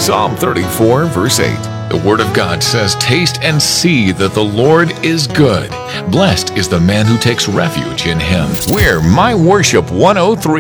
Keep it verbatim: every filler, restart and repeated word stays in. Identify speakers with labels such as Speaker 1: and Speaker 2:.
Speaker 1: Psalm thirty-four, verse eight. The Word of God says, "Taste and see that the Lord is good. Blessed is the man who takes refuge in Him." We're My Worship one oh three.